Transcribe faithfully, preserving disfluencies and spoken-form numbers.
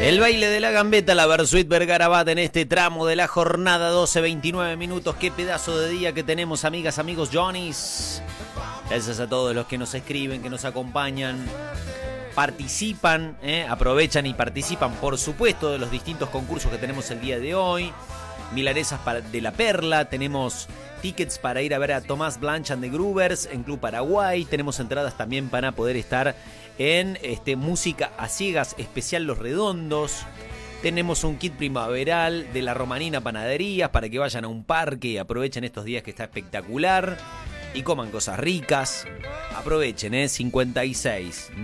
El baile de la gambeta, la Versuit Vergarabat en este tramo de la jornada, doce veintinueve minutos. Qué pedazo de día que tenemos, amigas, amigos, Johnny's. Gracias a todos los que nos escriben, que nos acompañan, participan, ¿eh? aprovechan y participan, por supuesto, de los distintos concursos que tenemos el día de hoy. Milanesas de la Perla, tenemos tickets para ir a ver a Tomás Blanch and the Groovers en Club Paraguay, tenemos entradas también para poder estar en este, Música a Ciegas especial Los Redondos, tenemos un kit primaveral de la Romanina Panaderías para que vayan a un parque y aprovechen estos días que está espectacular y coman cosas ricas. Aprovechen, ¿eh? cincuenta y seis